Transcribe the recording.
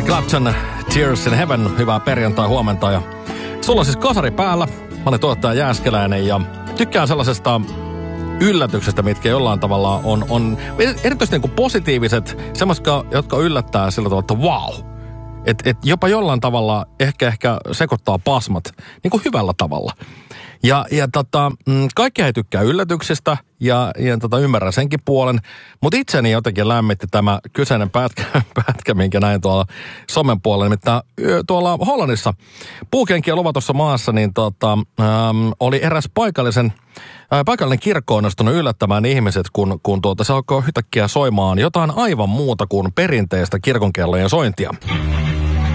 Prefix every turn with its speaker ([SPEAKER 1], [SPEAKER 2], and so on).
[SPEAKER 1] Clapton, Tears in Heaven, hyvää perjantai-huomenta. Ja sulla on siis kasari päällä. Mä olen tuottaja Jääskeläinen ja tykkään sellaisesta yllätyksestä, mitkä jollain tavalla on erityisesti niin kuin positiiviset, semmoiset, jotka yllättää sillä tavalla, että wow. Et jopa jollain tavalla ehkä sekoittaa pasmat niin kuin hyvällä tavalla. Ja kaikki ei tykkää yllätyksistä ja ymmärrän senkin puolen, mutta itseni jotenkin lämmitti tämä kyseinen pätkä, minkä näin tuolla somen puolella. Nimittäin tuolla Hollannissa puukenkiä luvatussa maassa niin oli eräs paikallinen kirkko onnistunut yllättämään ihmiset, kun se alkoi yhtäkkiä soimaan jotain aivan muuta kuin perinteistä kirkonkellojen sointia.